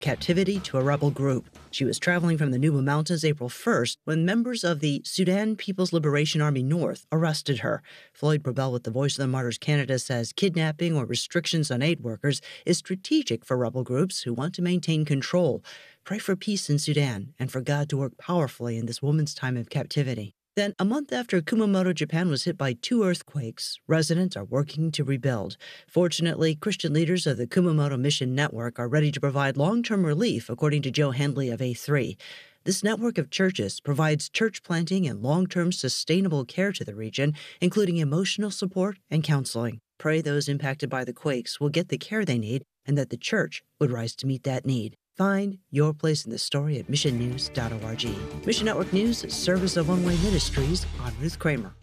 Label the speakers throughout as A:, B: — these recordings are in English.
A: captivity to a rebel group. She was traveling from the Nuba Mountains April 1st when members of the Sudan People's Liberation Army North arrested her. Floyd Probel with the Voice of the Martyrs Canada says kidnapping or restrictions on aid workers is strategic for rebel groups who want to maintain control. Pray for peace in Sudan and for God to work powerfully in this woman's time of captivity. Then, a month after Kumamoto, Japan was hit by 2 earthquakes, residents are working to rebuild. Fortunately, Christian leaders of the Kumamoto Mission Network are ready to provide long-term relief, according to Joe Handley of A3. This network of churches provides church planting and long-term sustainable care to the region, including emotional support and counseling. Pray those impacted by the quakes will get the care they need and that the church would rise to meet that need. Find your place in the story at missionnews.org. Mission Network News is service of One Way Ministries. I'm Ruth Kramer.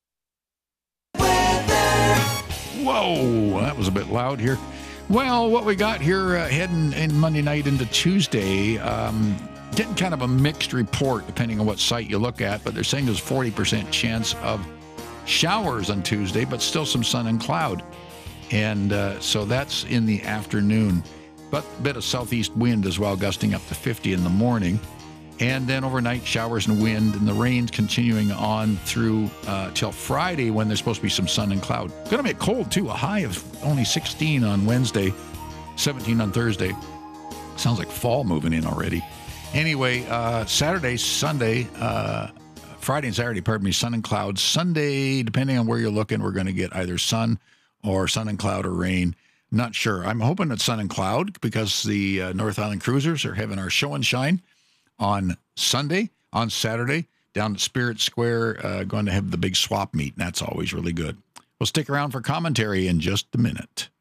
B: Whoa, that was a bit loud here. Well, what we got here heading in Monday night into Tuesday, getting kind of a mixed report depending on what site you look at, but they're saying there's 40% chance of showers on Tuesday, but still some sun and cloud. And so that's in the afternoon. But a bit of southeast wind as well, gusting up to 50 in the morning. And then overnight, showers and wind, and the rain's continuing on through till Friday when there's supposed to be some sun and cloud. Going to be cold, too. A high of only 16 on Wednesday, 17 on Thursday. Sounds like fall moving in already. Anyway, Saturday, Sunday, Friday and Saturday, sun and cloud. Sunday, depending on where you're looking, we're going to get either sun and cloud or rain. Not sure. I'm hoping it's sun and cloud because the North Island Cruisers are having our show and shine on Sunday. On Saturday, down at Spirit Square, going to have the big swap meet, and that's always really good. We'll stick around for commentary in just a minute.